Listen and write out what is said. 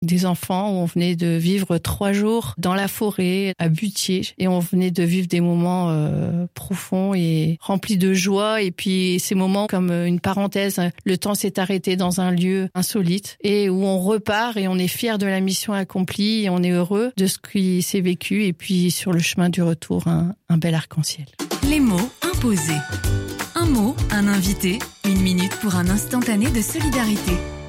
des enfants où on venait de vivre 3 jours dans la forêt à Butier et on venait de vivre des moments profonds et remplis de joie et puis ces moments comme une parenthèse, le temps s'est arrêté dans un lieu insolite et où on repart et on est fier de la mission accomplie et on est heureux de ce qui s'est vécu et puis sur le chemin du retour un bel arc-en-ciel. Les mots imposés. Un mot, un invité, 1 minute pour un instantané de solidarité.